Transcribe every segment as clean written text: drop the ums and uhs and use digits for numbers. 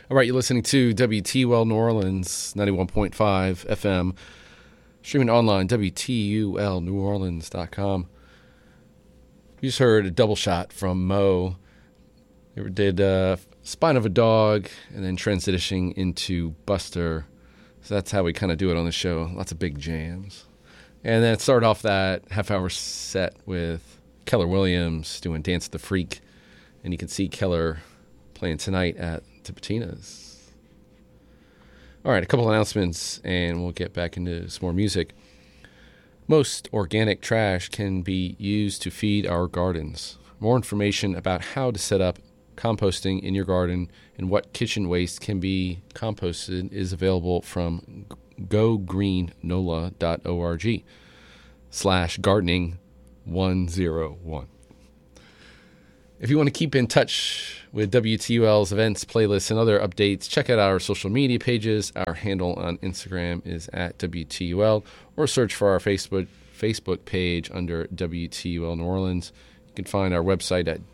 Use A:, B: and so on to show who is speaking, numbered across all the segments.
A: All right, you're listening to WTUL New Orleans, 91.5 FM. Streaming online, WTULNewOrleans.com. You just heard a double shot from Mo. They did Spine of a Dog and then transitioning into Buster. So that's how we kind of do it on the show. Lots of big jams. And then start off that half-hour set with Keller Williams doing Dance the Freak. And you can see Keller playing tonight at Tipitina's. All right, a couple announcements, and we'll get back into some more music. Most organic trash can be used to feed our gardens. More information about how to set up composting in your garden and what kitchen waste can be composted is available from gogreennola.org/gardening101. If you want to keep in touch with WTUL's events, playlists, and other updates, check out our social media pages. Our handle on Instagram is at WTUL, or search for our Facebook page under WTUL New Orleans. You can find our website at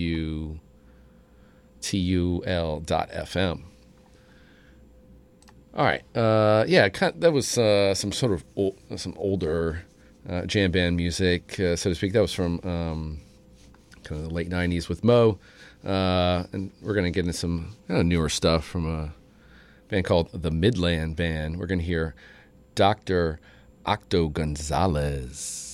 A: WTUL.fm. All right. That was some sort of some older jam band music, so to speak. That was from kind of the late 90s with Mo. And we're going to get into some newer stuff from a band called the Midland Band. We're going to hear Dr. Octo Gonzalez.